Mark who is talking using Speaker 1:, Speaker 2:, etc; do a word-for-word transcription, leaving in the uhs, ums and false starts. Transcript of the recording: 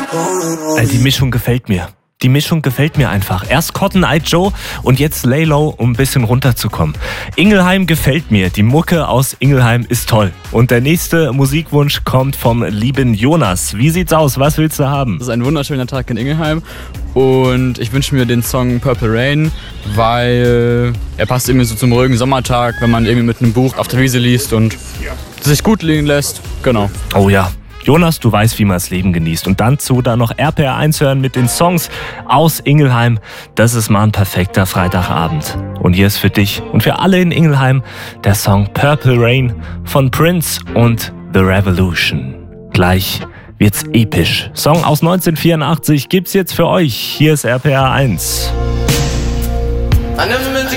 Speaker 1: Äh, die Mischung gefällt mir. Die Mischung gefällt mir einfach. Erst Cotton Eye Joe und jetzt Lay Low, um ein bisschen runterzukommen. Ingelheim gefällt mir. Die Mucke aus Ingelheim ist toll. Und der nächste Musikwunsch kommt vom lieben Jonas. Wie sieht's aus? Was willst du haben?
Speaker 2: Es ist ein wunderschöner Tag in Ingelheim und ich wünsche mir den Song Purple Rain, weil er passt irgendwie so zum ruhigen Sommertag, wenn man irgendwie mit einem Buch auf der Wiese liest und sich gut liegen lässt. Genau.
Speaker 1: Oh ja. Jonas, du weißt, wie man das Leben genießt. Und dazu da noch R P R eins hören mit den Songs aus Ingelheim. Das ist mal ein perfekter Freitagabend. Und hier ist für dich und für alle in Ingelheim der Song Purple Rain von Prince und The Revolution. Gleich wird's episch. Song aus neunzehnhundertvierundachtzig gibt's jetzt für euch. Hier ist R P R eins.